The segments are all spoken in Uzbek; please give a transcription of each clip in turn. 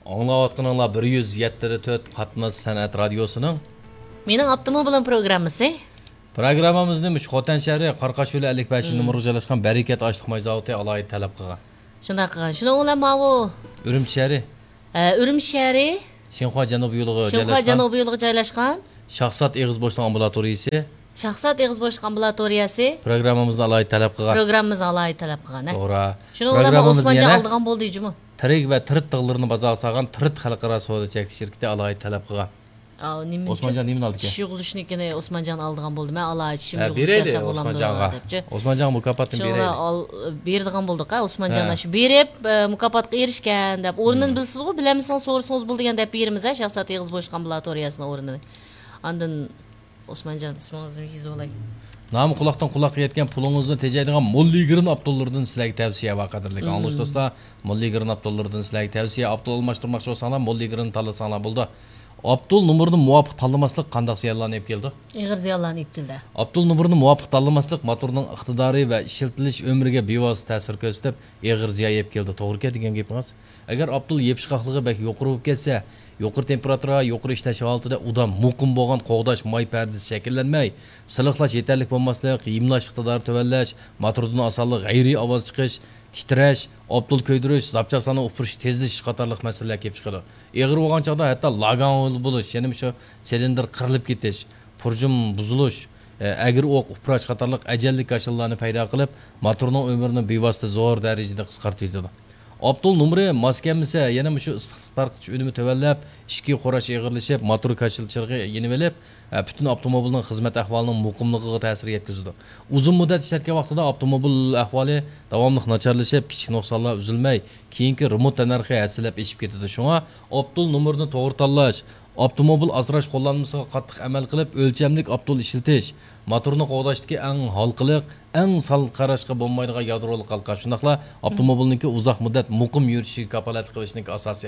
Аңлаватқаныңлар 174 Қатынас сәнәт радиосының Менің аптымы білін программысы. Программамызның Xotan shahri Qarqashuli 55 numaraga joylashgan Barakat oshliq zavodi alohida talab qilgan. Shunday qilgan. Shuni o'ylamavu. Urumchi shahri. Urumchi shahri. Shinxo janubiy yo'liga joylashgan. Shinxo janubiy yo'liga joylashgan. Shaxsat eg'iz bo'shliq ambulatoriyasi. Shaxsat eg'iz bo'shliq ambulatoriyasi. Programmamizni alohida talab qilgan. Programmamizni alohida talab qilgan. To'g'ri. Shuni o'ylamavu Osmonjon oldigan bo'ldi jumi. Tirik va tirit tig'larni bozorga solgan Tirit xalqaro savdo cheklanish shirkati alohida talab qilgan. Osmonjon nimani oldi? Ish yig'ilishnikini Osmonjon oldigan bo'ldi. Men alohida ishim yig'ilsa bo'lamdi debchi. Osmonjon mukofotini beraylik. Shuni berdigan bo'ldik-a, Osmonjon shu berib mukofotga erishgan deb o'rnini bilsiz-ku, bilamisiz, so'rasangiz bo'ldi degan deb beramiz-a, shaxsat eg'iz bo'shliq ambulatoriyasining o'rnini. Ondan Osmonjon ismingizni yozib olay. Namı quloqdan quloqqa yetgan pulingizni tejaydigan Molligirin Abdullardan sizlarga tavsiya va qadrli anglish do'stlar. Molligirin Abdullardan sizlarga tavsiya. Abdul almashtirmoqchi bo'lsanglar, Molligirin tanlasanglar bo'ldi. Abdul numarini muvofiq tanlamaslik qanday ziyonlanib keldi? Ig'ir ziyonlanib keldi. Abdul numarini muvofiq tanlamaslik motorning iqtidori va ishlatilish umriga bevosita ta'sir ko'rsatib, ig'ir ziyon yeb keldi. To'g'ri degan gapingiz. Agar Abdul yepishqoqligi bak yuqori bo'lib ketsa, yuqori temperatura, yuqori ishlash holatida udan muqim bo'lgan qo'g'dash may pardasi shakllanmay, siliqlash yetarli bo'lmaslik, yimlash iqtidori tuvanlash, motordan osonlik, g'ayriy ovoz chiqish, titrash, Abdul ko'ydirish, zapchasani upurish, tezlashish qatorliq masalalar kelib chiqadi. Ig'ir bo'lgan chaqda hatto lagan bo'lish, ya'ni shu silindr qirilib ketish, purjum buzilish, agir o'q upurash qatorliq ajallik kashallarni paydo qilib, motorning umrini bevosita zo'r darajada qisqartiradi. Abdul numri maskamisa yana shu tarqitish unumi tuvallab, ishki qo'rash ig'irlashib, motor kashilchirg'i yenib olib, butun avtomobilning xizmat ahvolining muqimligiga ta'sir yetkazadi. Uzun muddat ishlatgan vaqtida avtomobil ahvoli davomli nacharlashib, kichik nuqsonlar uzilmay, keyingi remont tannarxi hasilab eshib ketadi. Shunga Abdul numrini to'g'ri tanlash, avtomobil asrash qo'llanmasiga qattiq amal qilib, o'lchamlik Abdul ishlatish, motorni qo'g'dashdagi eng halqiliq, eng sal qarashga bo'lmaydigan yadrolik halqa. Shundaqla avtomobilniki uzoq muddat muqim yurishiga kafolat qilishning asosi.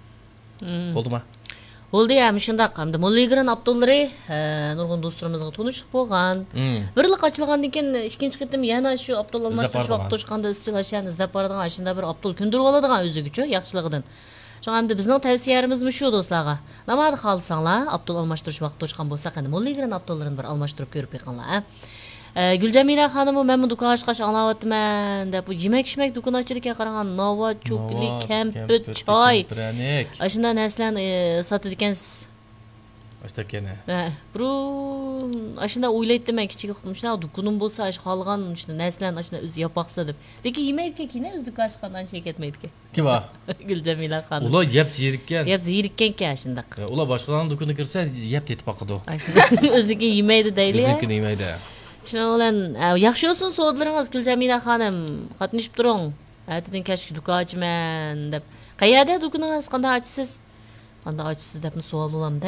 Bo'ldimi? Bo'ldi ya, shundaq hamda Molligirin Abdullari nurg'un do'stlarimizga tanishlik bo'lgan. Bir yil ochilgandan keyin ikkinchi qitim yana shu Abdul almashtirish vaqti to'shqanda izchil ashani izlab boradigan, shunda bir Abdul kundirib oladigan o'zigacha yaxshiligidan. Şoň hamda bizning tavsiyalarimiz şu do'stlarga. Namada xalsanglar, Abdul almashtirish vaqti to'shqan bo'lsa, qanday Molligirin Abdullarini bir almashtirib ko'rib beqinglar. Gulcamila xonimi men bu do'kon ochqash anglayapman deb bu yemek-ishmek do'kon ochdiga qaragan nova, cho'kli, kampit, choy. Ashunda narsalarni sotadi ekansiz. Ashtakene. Bro, ashunda o'ylaydim men kichik qildim. Shuna do'konim bo'lsa, ash qolgan shuna narsalarni ashunda o'zi yapaqsa deb. Lekin yemaydi kina o'zi do'kon ochgandan şey ketmaydi. Kim va? Gulcamila xonim. Ular yeb zirikkan. Yeb zirikkan shundaq. Ular boshqalarning do'koniga kirsa, yeb tetib baqidi. Ashunda o'zniki yemaydi deyli. O'znikini yemaydi. Shuna bilan yaxshi olsun so'dlaringiz Gulcamila xonim, qatnashib turing. Aytding kashki do'kon ochman deb. Qayerda do'koningiz qanday ochsiz? Qanday ochsiz deb savol olamda.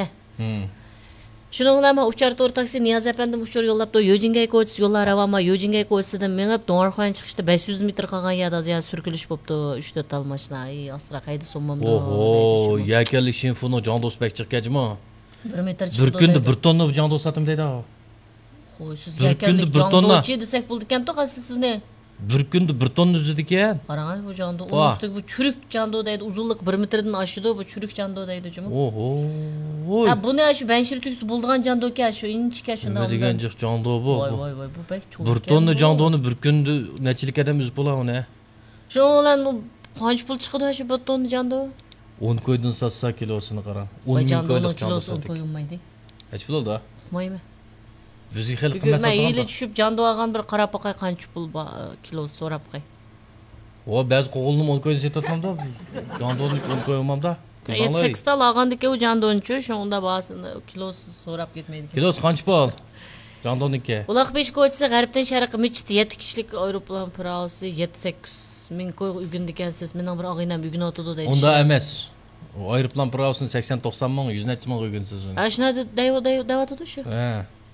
Shuni bilan uchar to'r taksi Niyoz apandim uchar yo'llabdi. Yojingay ko'chasi yo'llar avama Yojingay ko'chasidan menib Do'ng'arxon chiqishda 500 metr qolgan yerda ya surkilish bo'pti. 3-4 tal mashina. Astra qayda so'mmamdi. Oho, yakanlik shinfoni jon do'stbek chiqqanmi? 1 metr chiqdi. Bir kunda 1 tonna jon do'statim deydi. Xo'sh, siz yakanlik jon do'chi desak bo'ldi ekan to'qasi sizni. Bir kunda 1 tonna uzdi ekan. Qarang bu jonda, onun üstüge bu çürük jando deydi, uzunluk 1 metrden aşıdı bu çürük jando deydi cümle. Oho. Ha bu ne şu benşir tüksü bulduğun jando ki şu inçike şunda. Ne degan jiq jando bu? Vay bu bek çok. 1 tonna jandoni bir kunda nechilik adam üzüp bolar ona? Şu olan qancha pul chiqadi şu 1 tonna jando? 10 koydan satsa kilosini qarang. 10 ming koydan kilosi 10 koyulmaydi. Hech pul oldi? Uqmaymi? Bizga xil qilmasa. Men yili tushib jando olgan bir qarab boqay qancha pul kilosi so'rab qo'y. O ba'zi qo'g'ilni 10 koydan setotmamda. Jandoni 10 koyamamda. 8 tal olgandiki u jandonchi, shunda bahasini kilosi so'rab ketmaydi. Kilosi qancha pul? Jandoniki. Ulaqbesh ko'chasi g'arbdan sharqqa michit 7 kishilik aeroplan parasi 7-8 ming qo'y ugun degansiz. Mening bir og'inam ugun o'tadi deydi. Unda emas. O aeroplan parasini 80-90 ming, 100 necha ming ugunsiz. Shuna deyotadi shu. Ha.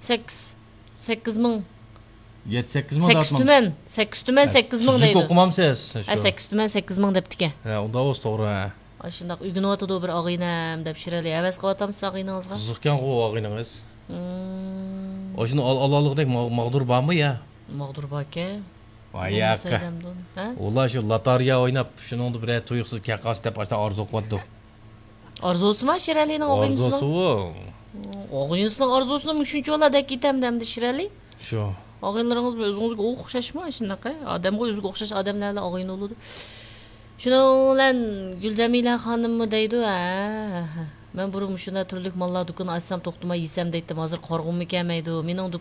8 ming. 7-8 ming. 8 tuman 8 ming deydi. Siz o'qimamsiz. 8 tuman 8 ming debdi-ki. Ha, unda o'z to'g'ri. Shundaq ugun o'tadi bir og'inam deb shirali. Havas qilyapsiz og'inangizga? Qiziqgan og'inangiz. Oshuni ololiqdek mag'dur bormi ya? Mag'dur borki. Vayaka. Ular shu lotoriya o'ynab, shuningda bir tuyuqsiz kaqas deb ashta orzu qildi. Arzusu mu Şirali'nin ağıyınısının? Arzusu. Ağıyınısının arzusunu müşünçü ola dek gitem demdi Şirali. Şu. Ağıyınlarınız özünüzge oxşaş mı? Şundaqa. Adamga özüge oxşaş adamlarla ağıyın oludu. Şunu lan Gülcemile hanım mı deydi ha? Ben burun şuna türlük mallar dükkanı açsam toxtuma yesem deydim. Hazır qarğım mı kelmeydi. Mening